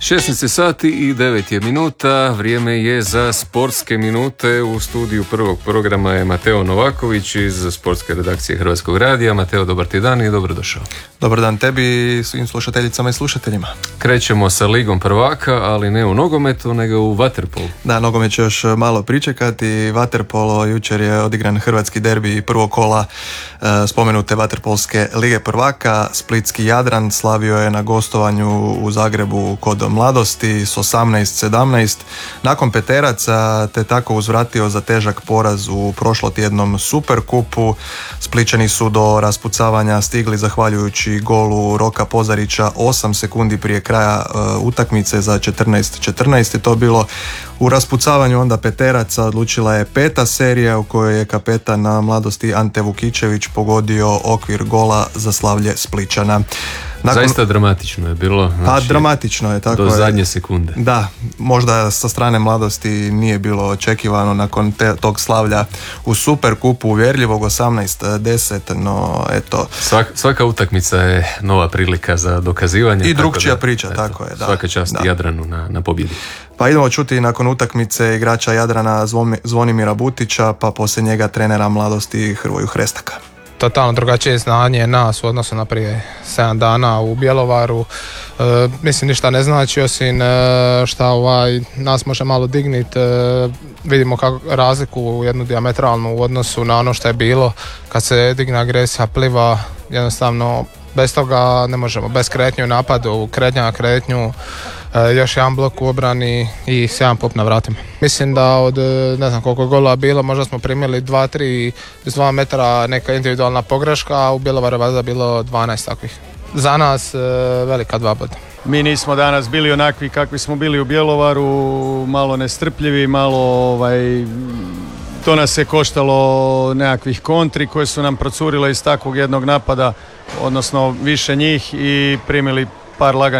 16 sati i 9 je minuta, vrijeme je za sportske minute. U studiju prvog programa je Mateo Novaković iz sportske redakcije Hrvatskog radija. Mateo, dobar ti dan i dobrodošao. Dobar dan tebi i svim slušateljicama i slušateljima. Krećemo sa Ligom prvaka, ali ne u nogometu, nego u vaterpolu. Da, nogomet će još malo pričekati. Vaterpolo, jučer je odigran hrvatski derbi prvog kola spomenute vaterpolske Lige prvaka. Splitski Jadran slavio je na gostovanju u Zagrebu kod Mladosti s 18-17. Nakon peteraca te tako uzvratio za težak poraz u prošlotjednom Superkupu. Splićani su do raspucavanja stigli zahvaljujući golu Roka Pozarića 8 sekundi prije kraja utakmice za 14-14 je to bilo. U raspucavanju onda peteraca odlučila je peta serija u kojoj je kapetan na Mladosti Ante Vukičević pogodio okvir gola za slavlje Splićana. Zaista dramatično je bilo. Znači, dramatično je, tako do je. zadnje sekunde. Da, možda sa strane Mladosti nije bilo očekivano nakon tog slavlja u Superkupu uvjerljivog 18-10, no eto. Svaka utakmica je nova prilika za dokazivanje. I drugčija priča, tako je. Da. Svaka čast Jadranu na pobjedi. Pa idemo čuti nakon utakmice igrača Jadrana Zvonimira Butića, pa poslije njega trenera Mladosti Hrvoju Hrestaka. Totalno drugačije znanje nas u odnosu na prije 7 dana u Bjelovaru. Mislim ništa ne znači osim šta nas može malo digniti. Vidimo razliku jednu dijametralnu u odnosu na ono što je bilo kad se digne agresija pliva. Jednostavno bez toga ne možemo, bez kretnje u napadu, kretnja na kretnju, još jedan blok u obrani i sjajan pop na vratima. Mislim da od ne znam koliko gola bilo, možda smo primili 2-3 iz 2 metra neka individualna pogreška, a u Bjelovaru valjda bilo 12 takvih. Za nas velika 2 boda. Mi nismo danas bili onakvi kakvi smo bili u Bjelovaru, malo nestrpljivi, malo to nas je koštalo nekakvih kontri koje su nam procurile iz takvog jednog napada, odnosno više njih i primili par laganih